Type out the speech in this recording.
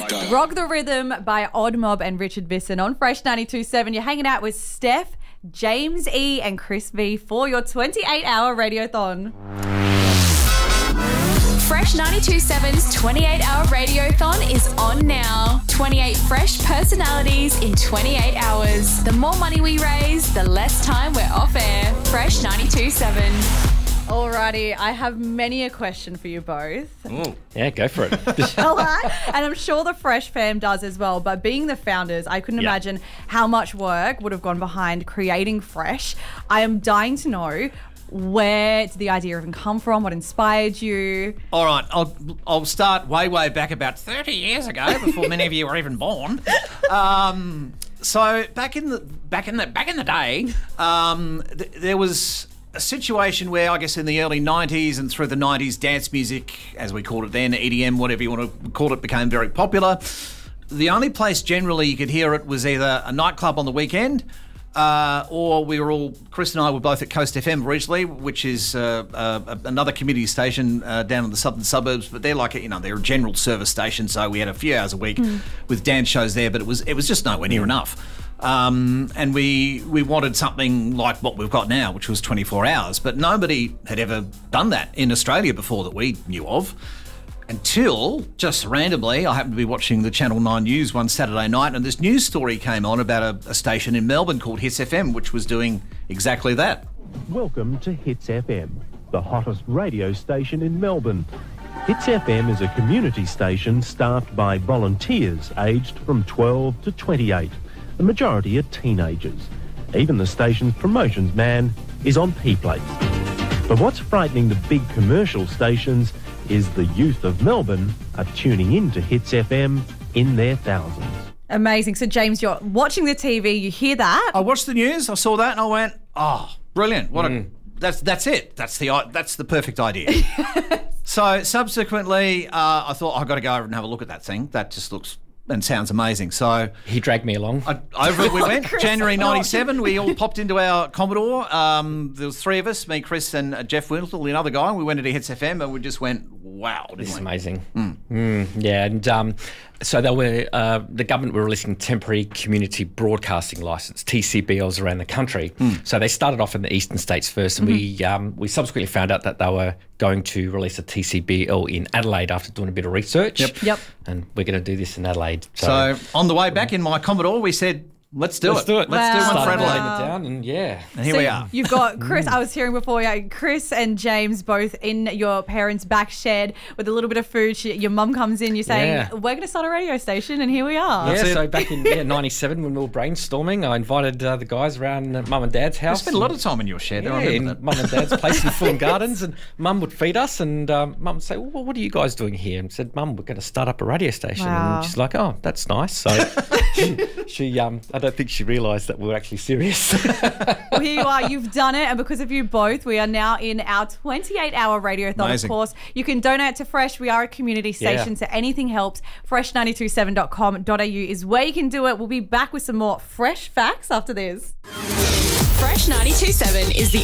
that. Rock the Rhythm by Odd Mob and Richard Bisson on Fresh 92.7. You're hanging out with Steph, James E and Chris V for your 28-hour radiothon. Fresh 92.7's 28-hour radiothon is on now. 28 fresh personalities in 28 hours. The more money we raise, the less time we're off air. Fresh 92.7. Alrighty, I have many a question for you both. Ooh. Yeah, go for it. All right. And I'm sure the Fresh fam does as well. But being the founders, I couldn't imagine how much work would have gone behind creating Fresh. I am dying to know, where did the idea even come from? What inspired you? All right, I'll start way back about 30 years ago, before many of you were even born. So back in the day, there was a situation where, I guess in the early 90s and through the 90s, dance music, as we called it then, EDM, whatever you want to call it, became very popular. The only place generally you could hear it was either a nightclub on the weekend, or Chris and I were both at Coast FM originally, which is another community station down in the southern suburbs, but they're like, they're a general service station, so we had a few hours a week with dance shows there, but it was just nowhere near enough. And we wanted something like what we've got now, which was 24 hours, but nobody had ever done that in Australia before that we knew of. Until, just randomly, I happened to be watching the Channel 9 News one Saturday night, and this news story came on about a station in Melbourne called Hits FM, which was doing exactly that. Welcome to Hits FM, the hottest radio station in Melbourne. Hits FM is a community station staffed by volunteers aged from 12 to 28. The majority are teenagers. Even the station's promotions man is on P-plates. But what's frightening the big commercial stations is the youth of Melbourne are tuning in to Hits FM in their thousands. Amazing. So, James, you're watching the TV, you hear that? I watched the news, I saw that, and I went, oh, brilliant. That's it. That's the perfect idea. So, subsequently, I thought, I've got to go over and have a look at that thing. That just looks and sounds amazing. So he dragged me along. Over it we went. January 97, we all popped into our Commodore. There was three of us, me, Chris and Jeff Wintle, another guy. We went into Hits FM and we just went, wow. This is amazing. Yeah, and so they were, the government were releasing temporary community broadcasting licence, TCBLs, around the country. So they started off in the eastern states first, and we subsequently found out that they were going to release a TCBL in Adelaide after doing a bit of research. Yep. And we're going to do this in Adelaide. So on the way back in my Commodore, we said, Let's do it. Let's do it. Let's do one for Adelaide. It down and and here we are. You've got Chris, I was hearing before, Chris and James both in your parents' back shed with a little bit of food. Your mum comes in, you're saying, we're going to start a radio station, and here we are. Yeah, so back in 97 when we were brainstorming, I invited the guys around Mum and Dad's house. I spent a lot of time in your shed. Yeah, in Mum and Dad's place in Fulham Gardens, and Mum would feed us, and Mum would say, well, what are you guys doing here? And said, Mum, we're going to start up a radio station. Wow. And she's like, oh, that's nice. So she I don't think she realised that we were actually serious. Well, here you are. You've done it. And because of you both, we are now in our 28-hour radiothon. Amazing. Of course, you can donate to Fresh. We are a community station, so anything helps. Fresh927.com.au is where you can do it. We'll be back with some more fresh facts after this. Fresh 92.7 is the